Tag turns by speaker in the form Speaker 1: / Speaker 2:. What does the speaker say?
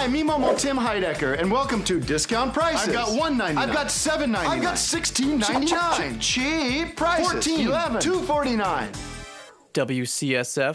Speaker 1: Hi, me Momo Tim Heidecker, and welcome to Discount Prices.
Speaker 2: I've got $1.99.
Speaker 1: I've got $7.99.
Speaker 2: I've got $16.99.
Speaker 1: Cheap prices.
Speaker 2: $14.
Speaker 1: $11. $2.49.
Speaker 3: WCSF